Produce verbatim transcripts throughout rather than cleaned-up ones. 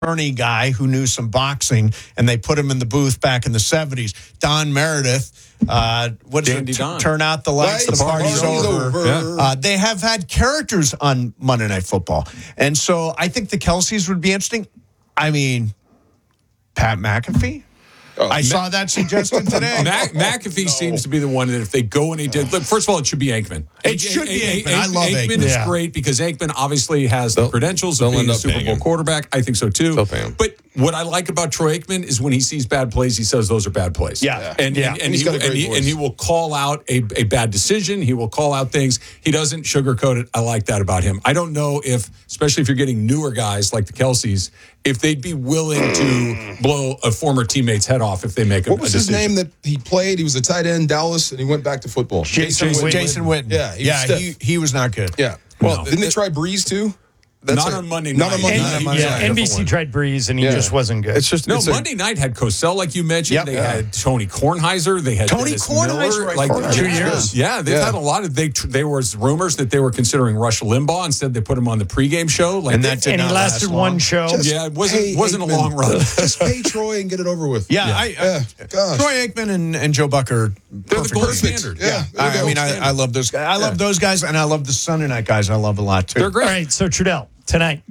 attorney guy who knew some boxing, and they put him in the booth back in the seventies. Don Meredith, uh, what is Dandy it? Don. Turn out the lights, Lights, the party's, party's over. over. Yeah. Uh, they have had characters on Monday Night Football, and so I think the Kelceys would be interesting. I mean, Pat McAfee. Oh, I Ma- saw that suggested today. Mac, McAfee no. seems to be the one that if they go and he did. Look, first of all, it should be Aikman. It should be Aikman. I love Aikman. Aikman is Yeah. great because Aikman obviously has the They'll- credentials they'll of being end a up Super paying Bowl him. quarterback. I think so too. They'll pay him. But what I like about Troy Aikman is when he sees bad plays, he says those are bad plays. Yeah. And, Yeah. and, and, And he's he, got a and, great he, voice. and he will call out a, a bad decision. He will call out things. He doesn't sugarcoat it. I like that about him. I don't know if, especially if you're getting newer guys like the Kelceys, if they'd be willing to blow a former teammate's head off if they make a What was a his decision. name that he played? He was a tight end, Dallas, and he went back to football. Jason, Jason Witten. Jason Witten. Yeah, he was yeah, stiff. he, he was not good. Yeah. Well, Well, didn't they try Breeze too? Not a- on Monday Not night. on Monday And- night. on Monday Yeah, night. N B C tried Breeze, and he Yeah. just wasn't good. It's just No, it's a- Monday night had Cosell, like you mentioned. Yep. They Yeah. had Tony Kornheiser. They had Tony Dennis Kornheiser, Miller. right, Like Kornheiser. Two yeah. years. Yeah, they've Yeah. had a lot of. They there was rumors that they were considering RushLimbaugh. Instead, they put him on the pregame show. Like And that did and he not lasted last one long. show. Just yeah, it wasn't pay wasn't a Aikman. long run. Just pay Troy and get it over with. Yeah, Yeah. I, I, Yeah, gosh. Troy Aikman and, and Joe Buck are They're the perfect gold match. standard. Yeah. I, There I you mean, go. I, I love those guys. I love Yeah. those guys, and I love the Sunday night guys. I love a lot too. They're great. All right, so Trudell, tonight,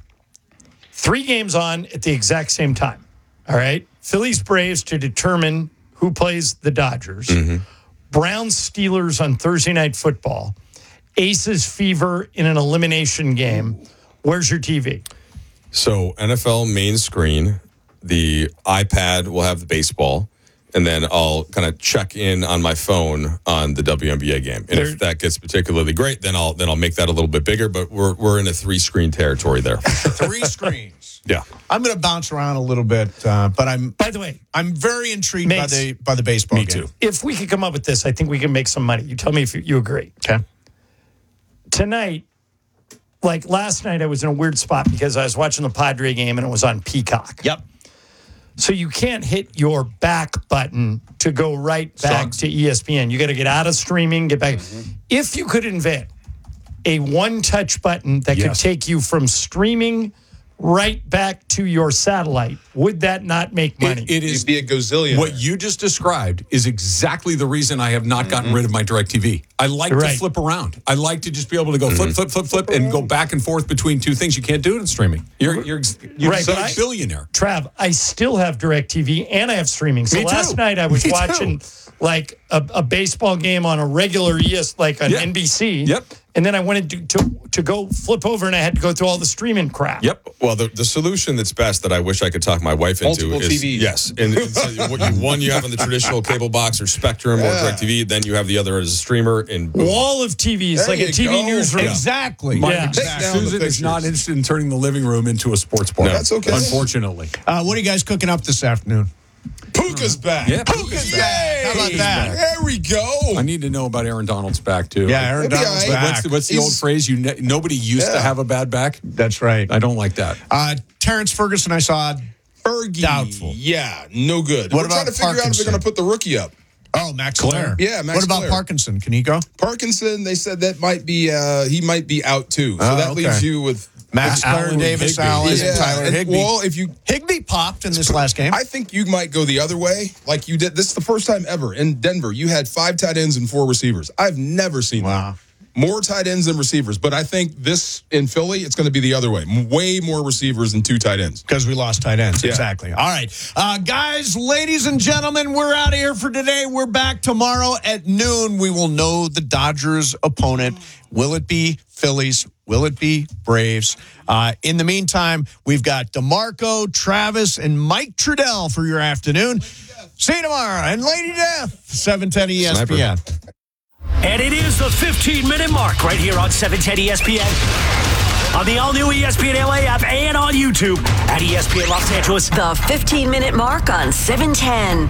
three games on at the exact same time. All right, Phillies Braves to determine who plays the Dodgers. Browns Steelers on Thursday Night Football. Aces Fever in an elimination game. Where's your T V? So N F L main screen, the iPad will have the baseball, and then I'll kind of check in on my phone on the W N B A game. And There- if that gets particularly great, then I'll then I'll make that a little bit bigger. But we're we're in a three screen territory there. Three screens. Yeah. I'm going to bounce around a little bit, uh, but I'm By the way, I'm very intrigued Makes- by the by the baseball Me game. too. if we could come up with this, I think we can make some money. You tell me if you, you agree. Okay. Tonight, like last night, I was in a weird spot because I was watching the Padre game and it was on Peacock. Yep. So you can't hit your back button to go right back Sucks. to E S P N. You got to get out of streaming, get back. If you could invent a one-touch button that could Yes. take you from streaming right back to your satellite, would that not make money? It, it is You'd be a gazillion. what you just described is exactly the reason I have not gotten rid of my DirecTV. I like Right. to flip around. I like to just be able to go flip, flip, flip, flip, and go back and forth between two things. You can't do it in streaming. You're you're you're Right, a but I- billionaire. Trav, I still have DirecTV and I have streaming. So Me too. last night I was Me too. watching like a, a baseball game on a regular E S, like on Yeah. N B C. Yep. And then I wanted to, to to go flip over and I had to go through all the streaming crap. Yep. Well, the, the solution that's best that I wish I could talk my wife into Multiple is T Vs. yes, and it's, what you, one you have on the traditional cable box or Spectrum or DirecTV, then you have the other as a streamer. And boom. Wall of T Vs, There like a you T V go. newsroom. Exactly. Yeah. Take Exactly. down the Susan is not pictures. interested in turning the living room into a sports bar. No. That's okay. Unfortunately. Uh, what are you guys cooking up this afternoon? Puka's back. Yeah, Puka's Yay! back. How about that? There we go. I need to know about Aaron Donald's back too. Yeah, Aaron He'll be Donald's all right. back. What's the, what's the He's- old phrase? You ne- nobody used to Yeah. have a bad back. That's right. I don't like that. Uh, Terrence Ferguson, I saw. Fergie. Doubtful. Yeah, no good. What We're about trying to figure out if Parkinson? they're going to put the rookie up. Oh, Max Claire. Clare. Yeah, Max What about Clare. Parkinson? Can he go? Parkinson, they said that might be uh, he might be out too. So Oh, that okay. leaves you with Max Clare, Allen Davis Higbee. Allen, Yeah, and Tyler and- Higbee. Well, if you Higbee popped in this last game. I think you might go the other way, like you did. This is the first time ever in Denver. You had five tight ends and four receivers. I've never seen Wow. that. More tight ends than receivers. But I think this in Philly, it's going to be the other way. Way more receivers than two tight ends. Because we lost tight ends. Yeah. Exactly. All right. Uh, guys, ladies and gentlemen, we're out of here for today. We're back tomorrow at noon. We will know the Dodgers' opponent. Will it be Phillies? Will it be Braves? Uh, in the meantime, we've got DeMarco, Travis, and Mike Trudell for your afternoon. See you tomorrow. And Lady Death, seven ten E S P N. Sniper. And it is the fifteen-minute mark right here on seven ten E S P N. On the all-new E S P N L A app and on YouTube at E S P N Los Angeles. The fifteen-minute mark on seven ten.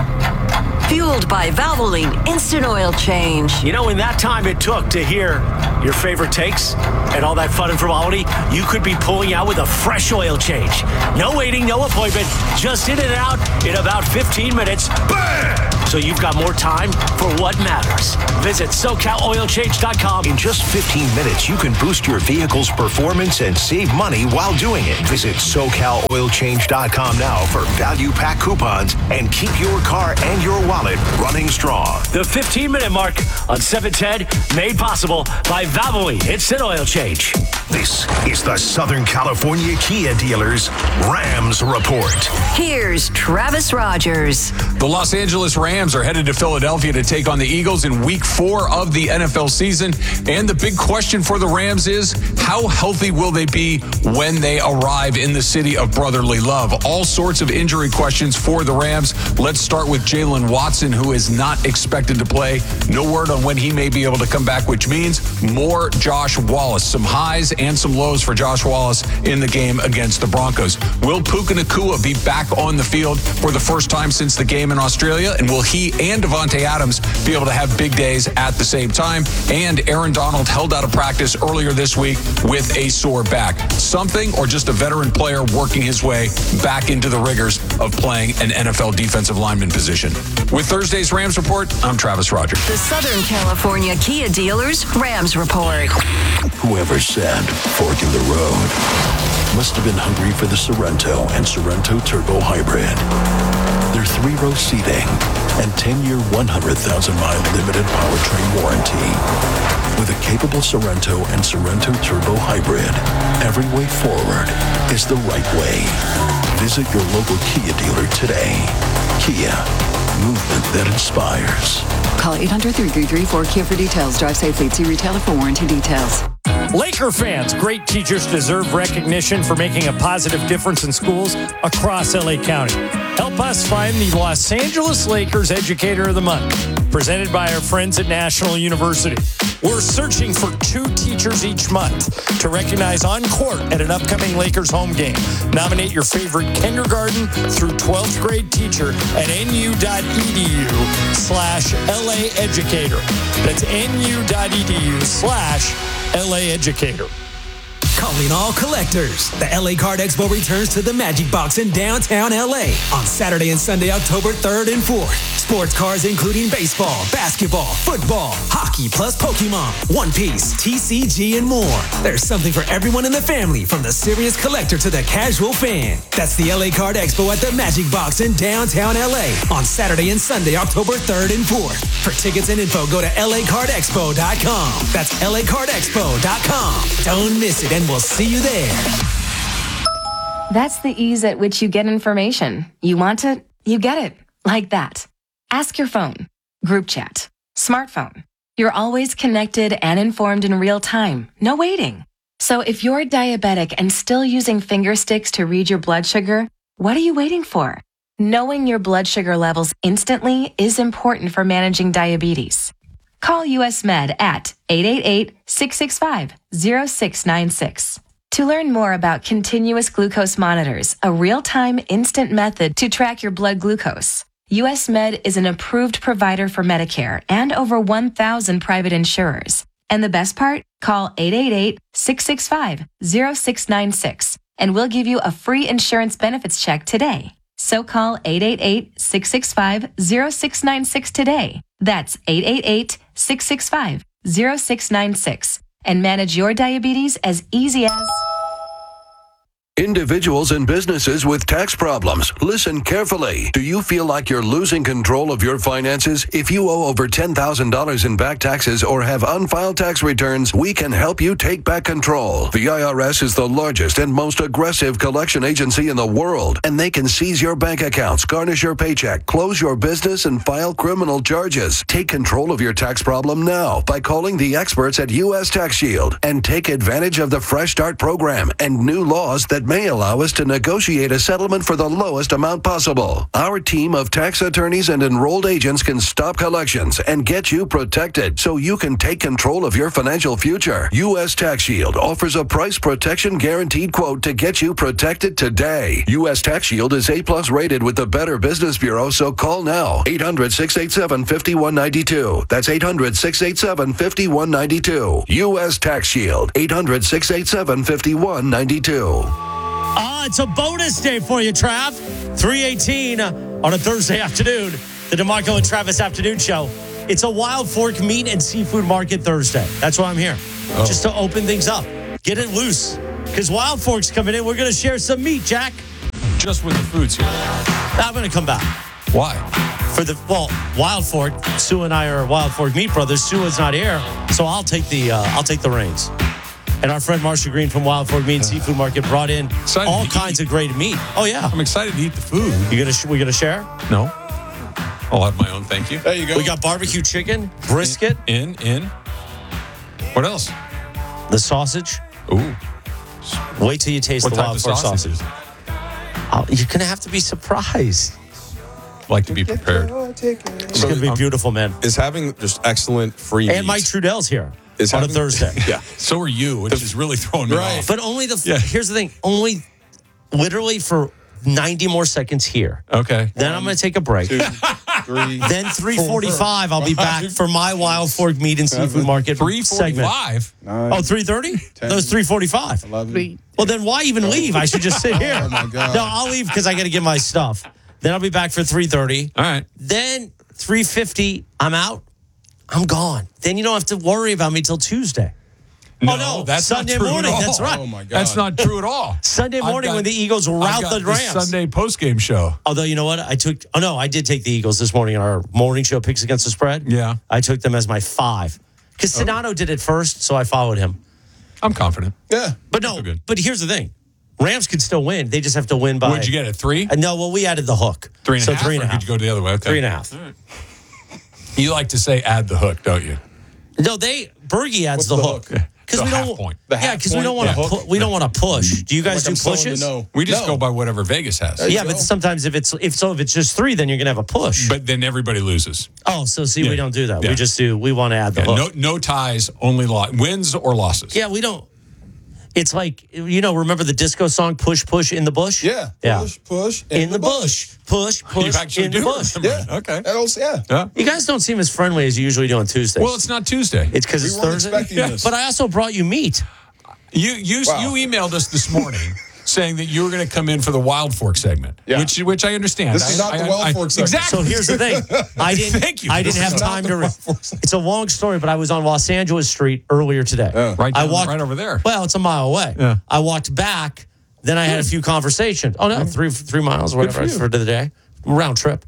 Fueled by Valvoline Instant Oil Change. You know, in that time it took to hear your favorite takes and all that fun and frivolity, you could be pulling out with a fresh oil change. No waiting, no appointment, just in and out in about fifteen minutes. Bam! so you've got more time for what matters. Visit so cal oil change dot com. In just fifteen minutes, you can boost your vehicle's performance and save money while doing it. Visit so cal oil change dot com now for value pack coupons and keep your car and your wallet running strong. The fifteen-minute mark on seven ten, made possible by Valvoline Instant Oil Change. This is the Southern California Kia Dealers Rams Report. Here's Travis Rogers. The Los Angeles Rams are headed to Philadelphia to take on the Eagles in week four of the N F L season. And the big question for the Rams is, how healthy will they be when they arrive in the city of brotherly love? All sorts of injury questions for the Rams. Let's start with Jalen Watson, who is not expected to play. No word on when he may be able to come back, which means more Josh Wallace. Some highs and some lows for Josh Wallace in the game against the Broncos. Will Puka Nacua be back on the field for the first time since the game in Australia? And will he and Devontae Adams be able to have big days at the same time? And Aaron Donald held out of practice earlier this week with a sore back. Something or just a veteran player working his way back into the rigors of playing an N F L defensive lineman position. With Thursday's Rams Report, I'm Travis Rogers. The Southern California Kia Dealers Rams Report. Whoever said fork in the road must have been hungry for the Sorrento and Sorrento Turbo Hybrid. Their three-row seating and ten-year, one hundred thousand mile limited powertrain warranty. With a capable Sorrento and Sorrento Turbo Hybrid, every way forward is the right way. Visit your local Kia dealer today. Kia, movement that inspires. Call eight hundred, three three three, four Kia for details. Drive safely. See retailer for warranty details. Laker fans, great teachers deserve recognition for making a positive difference in schools across L A County. Help us find the Los Angeles Lakers Educator of the Month, presented by our friends at National University. We're searching for two teachers each month to recognize on court at an upcoming Lakers home game. Nominate your favorite kindergarten through twelfth grade teacher at nu.edu slash LA Educator. That's nu.edu slash LA Educator. Calling all collectors. The L A Card Expo returns to the Magic Box in downtown L A on Saturday and Sunday, October third and fourth. Sports cards including baseball, basketball, football, hockey, plus Pokemon, One Piece, T C G, and more. There's something for everyone in the family, from the serious collector to the casual fan. That's the L A Card Expo at the Magic Box in downtown L A on Saturday and Sunday, October third and fourth. For tickets and info, go to L A card expo dot com. That's L A card expo dot com. Don't miss it, and we'll see you there. That's the ease at which you get information. You want it, you get it. Like that. Ask your phone. Group chat. Smartphone. You're always connected and informed in real time. No waiting. So if you're diabetic and still using finger sticks to read your blood sugar, what are you waiting for? Knowing your blood sugar levels instantly is important for managing diabetes. Call U S Med at eight eight eight, six six five, zero six nine six. To learn more about continuous glucose monitors, a real-time instant method to track your blood glucose, U S Med is an approved provider for Medicare and over one thousand private insurers. And the best part? Call eight eight eight, six six five, zero six nine six and we'll give you a free insurance benefits check today. So call eight eight eight, six six five, zero six nine six today. That's eight eight eight, six six five, zero six nine six and manage your diabetes as easy as... Individuals and businesses with tax problems, listen carefully. Do you feel like you're losing control of your finances? If you owe over ten thousand dollars in back taxes or have unfiled tax returns, we can help you take back control. The I R S is the largest and most aggressive collection agency in the world, and they can seize your bank accounts, garnish your paycheck, close your business, and file criminal charges. Take control of your tax problem now by calling the experts at U S Tax Shield and take advantage of the Fresh Start program and new laws that may allow us to negotiate a settlement for the lowest amount possible. Our team of tax attorneys and enrolled agents can stop collections and get you protected so you can take control of your financial future. U S Tax Shield offers a price protection guaranteed quote to get you protected today. U S Tax Shield is A plus rated with the Better Business Bureau, so call now. eight hundred, six eight seven, five one nine two. That's eight hundred, six eight seven, five one nine two. U S Tax Shield. eight hundred, six eight seven, five one nine two. Ah, it's a bonus day for you, Trav. three eighteen on a Thursday afternoon. the DeMarco and Travis Afternoon Show. It's a Wild Fork Meat and Seafood Market Thursday. That's why I'm here. Oh. Just to open things up. Get it loose. Because Wild Fork's coming in. We're going to share some meat, Jack. Just when the food's here. I'm going to come back. Why? For the, well, Wild Fork, Sue and I are Wild Fork Meat Brothers. Sue is not here, so I'll take the, uh, I'll take the reins. And our friend Marsha Green from Wild Fork Meat and Seafood Market brought in excited all kinds eat. of great meat. Oh, yeah. I'm excited to eat the food. You gonna, we going to share? No. I'll have my own, thank you. There you go. We got barbecue chicken, brisket. In, in. in. What else? The sausage. Ooh. Wait till you taste what the Wild Fork sausage. Oh, you're going to have to be surprised. Like to be prepared. It's going to be beautiful, man. Is having just excellent free meat. And Mike Trudell's here is on having, a Thursday. Yeah. So are you, which is really throwing me right. off. But only the, yeah. here's the thing, only literally for ninety more seconds here. Okay. Then One, I'm going to take a break. Two, three, then three forty-five, I'll be back for my Wild Fork Meat and Seafood Market three forty-five? Segment. Oh, three thirty? That was three forty-five. eleven. Well, then why even leave? I should just sit here. Oh, my God. No, I'll leave because I got to get my stuff. Then I'll be back for three thirty. All right. Then three fifty, I'm out. I'm gone. Then you don't have to worry about me till Tuesday. No, oh, no. that's Sunday not true morning. At all. That's right. Oh, my God. That's not true at all. Sunday morning got, when the Eagles rout I've got the Rams. The Sunday postgame show. Although, you know what? I took, oh, no, I did take the Eagles this morning in our morning show, Picks Against the Spread. Yeah. I took them as my five. Because Sonato did it first, so I followed him. I'm confident. Yeah. But no, but here's the thing. Rams could still win. They just have to win by. What'd you get at three? Uh, no, well, we added the hook. Three and a so half? Three and a or half. Did you go the other way? Okay. Three and a half. Right. You like to say add the hook, don't you? No, they Bergie adds What's the, the hook. hook? Because The we half don't. point. The yeah, half because we don't point? want to. Yeah. Pu- we don't want to push. Do you guys Like I'm do so in the pushes? know. We just No. go by whatever Vegas has. Yeah, you but go. sometimes if it's if so if it's just three, then you're gonna have a push. But then everybody loses. oh, so see, Yeah. we don't do that. Yeah. We just do. We want to add the Yeah, hook. no, no ties, only lo- wins or losses. Yeah, we don't. It's like, you know, remember the disco song "Push Push in the Bush"? Yeah. yeah. Push, push. In, In, the, bush. push, push You actually in do the bush. remember. Yeah. Okay. That also, yeah. Yeah. You guys don't seem as friendly as you usually do on Tuesdays. Well, it's not Tuesday. it's because We it's weren't Thursday. expecting this. But I also brought you meat. You you Wow. you emailed us this morning saying that you were going to come in for the Wild Fork segment, Yeah. which which I understand. This is I- not the I- Wild I- Fork segment. Exactly. So here's the thing. I didn't. Thank you. I This didn't have is time not to. the Re- Wild Fork segment. it's a long story, but I was on Los Angeles Street earlier today. Yeah. right, I down- walked right over there. Well, it's a mile away. Yeah. I walked back. Then I had a few conversations. Oh no, three three miles or whatever for you. for the day, round trip.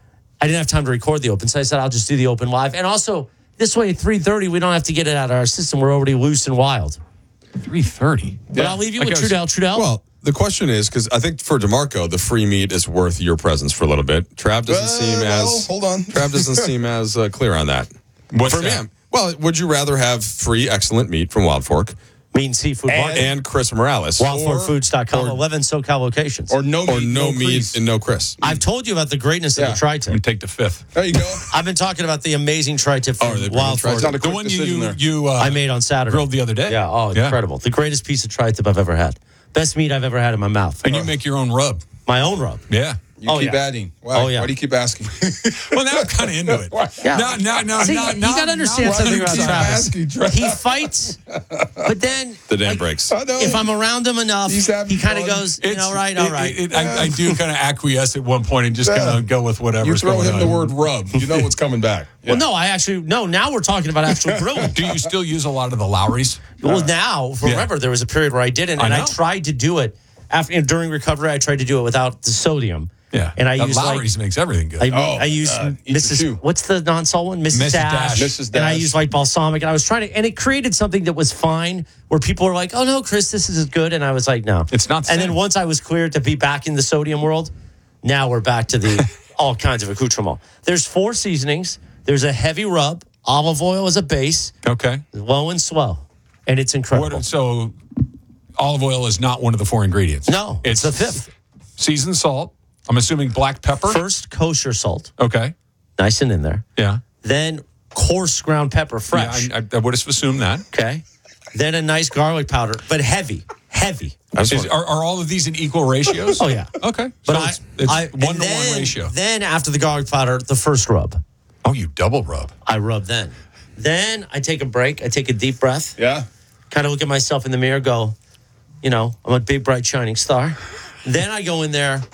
I didn't have time to record the open, so I said I'll just do the open live. And also, this way at three thirty, we don't have to get it out of our system. We're already loose and wild. three thirty. But I'll leave you Like with I was- Trudell. Trudell. Well, the question is because I think for DeMarco, the free meat is worth your presence for a little bit. Trav doesn't Uh, seem well, as hold on. Trav doesn't seem as uh, clear on that. What's for me, that? I'm- well, would you rather have free excellent meat from Wild Fork Meat and Seafood Market. and Chris Morales, wild fork or- foods dot com, or- eleven SoCal locations. Or no or meat, no, no meat crease. and no Chris? I've told you about the greatness Yeah. of the I'm tri-tip. going to take the fifth. There you go. I've been talking about the amazing tri-tip Oh, from they bring Wild the tri-tip. Fork. It's not a The quick one you decision you, there. you uh, I made on Saturday. grilled the other day. Yeah, oh, Yeah. incredible. The greatest piece of tri-tip I've ever had. Best meat I've ever had in my mouth. And you make your own rub. My own rub. Yeah. You Oh, keep yeah. adding. Why? Oh, yeah. Why do you keep asking? Well, now I'm kind of into it. Yeah. Now, now, now, See, now, you now, gotta understand now, something now, about now, Travis. asking, Travis. He fights, but then The dam like, breaks. I know. if I'm around him enough, He's having he kind of fun. goes, you It's- know, right, it- all right. it- it- I, I do kind of acquiesce at one point and just Yeah. kind of go with whatever's You throw going him on. the word rub. You know what's coming back. Well, no, I actually, no, now we're talking about actual grilling. Do you still use a lot of the Lowry's? Well, now, remember, there was a period where I didn't, I and I, know. tried to do it after and during recovery. I tried to do it without the sodium. Yeah. and I That used like Lowry's makes everything good. I, Oh, I used uh, eat the Missus shoe. What's the non-salt one? Missus Missus Dash. Dash. Missus And I Dash. used like balsamic, and I was trying to, and it created something that was fine, where people were like, "Oh no, Chris, this is good," and I was like, "No, It's not the And same. then once I was cleared to be back in the sodium world, now we're back to the all kinds of accoutrement. There's four seasonings. There's a heavy rub, olive oil as a base, Okay. low and slow, and it's incredible. What, so olive oil is not one of the four ingredients. No, it's the fifth. Seasoned salt. I'm assuming black pepper. First, kosher salt, Okay. nice and in there. Yeah. Then coarse ground pepper, fresh. Yeah, I, I, I would have assumed that. Okay. Then a nice garlic powder, but heavy, heavy. Is, are, are all of these in equal ratios? Oh, yeah. Okay. But so I, it's, it's I one and to then, one ratio. Then after the garlic powder, the first rub. Oh, you double rub. I rub then. Then I take a break. I take a deep breath. Yeah. Kind of look at myself in the mirror, go, you know, I'm a big, bright, shining star. Then I go in there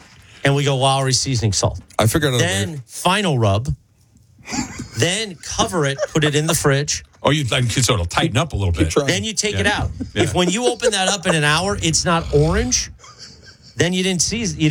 and we go Lowry seasoning salt. I figured out Then final rub. Then cover it, put it in the fridge. Oh, you like so it'll tighten up a little bit. Then you take Yeah. it out. Yeah. If when you open that up in an hour, it's not orange, then you didn't season. You